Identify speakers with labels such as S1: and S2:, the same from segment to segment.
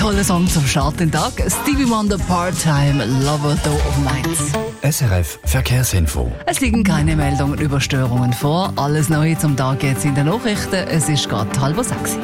S1: toller Song zum Start den Tag. Stevie Wonder, Part-Time Lover Though of Nights.
S2: SRF Verkehrsinfo.
S1: Es liegen keine Meldungen über Störungen vor. Alles Neue zum Tag jetzt in den Nachrichten. Es ist gerade 5:30.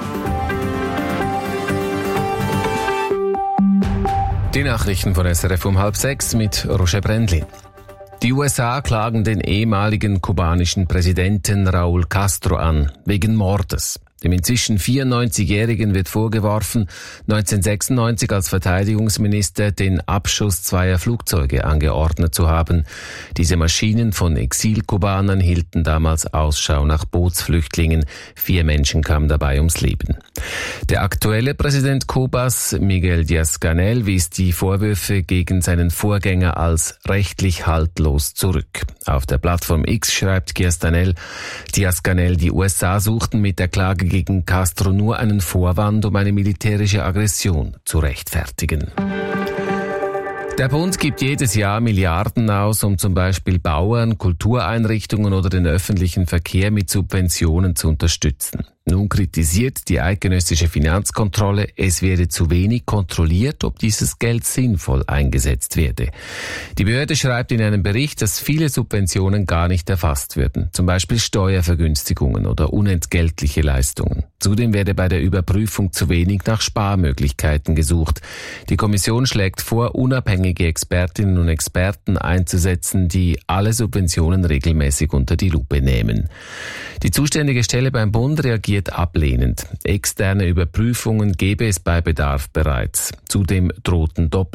S3: Die Nachrichten von SRF um 5:30 mit Roger Brändli. Die USA klagen den ehemaligen kubanischen Präsidenten Raúl Castro an, wegen Mordes. Dem inzwischen 94-Jährigen wird vorgeworfen, 1996 als Verteidigungsminister den Abschuss zweier Flugzeuge angeordnet zu haben. Diese Maschinen von Exilkubanern hielten damals Ausschau nach Bootsflüchtlingen. 4 Menschen kamen dabei ums Leben. Der aktuelle Präsident Kubas, Miguel Díaz-Canel, wies die Vorwürfe gegen seinen Vorgänger als rechtlich haltlos zurück. Auf der Plattform X schreibt Díaz-Canel, die USA suchten mit der Klage gegen Castro nur einen Vorwand, um eine militärische Aggression zu rechtfertigen. Der Bund gibt jedes Jahr Milliarden aus, um zum Beispiel Bauern, Kultureinrichtungen oder den öffentlichen Verkehr mit Subventionen zu unterstützen. Nun kritisiert die eidgenössische Finanzkontrolle, es werde zu wenig kontrolliert, ob dieses Geld sinnvoll eingesetzt werde. Die Behörde schreibt in einem Bericht, dass viele Subventionen gar nicht erfasst würden, zum Beispiel Steuervergünstigungen oder unentgeltliche Leistungen. Zudem werde bei der Überprüfung zu wenig nach Sparmöglichkeiten gesucht. Die Kommission schlägt vor, unabhängige Expertinnen und Experten einzusetzen, die alle Subventionen regelmäßig unter die Lupe nehmen. Die zuständige Stelle beim Bund reagiert ablehnend. Externe Überprüfungen gäbe es bei Bedarf bereits. Zudem drohten